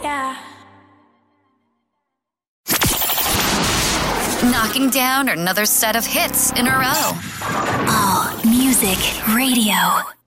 Knocking down another set of hits in a row. All Music Radio.